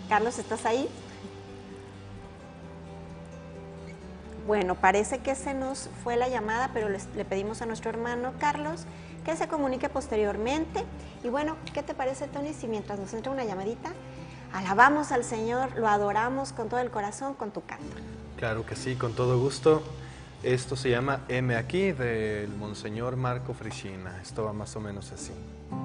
Carlos, ¿estás ahí? Bueno, parece que se nos fue la llamada, pero le pedimos a nuestro hermano Carlos que se comunique posteriormente. Y bueno, ¿qué te parece, Tony, si mientras nos entra una llamadita, alabamos al Señor, lo adoramos con todo el corazón con tu canto? Claro que sí, con todo gusto. Esto se llama Heme aquí, del Monseñor Marco Frisina. Esto va más o menos así.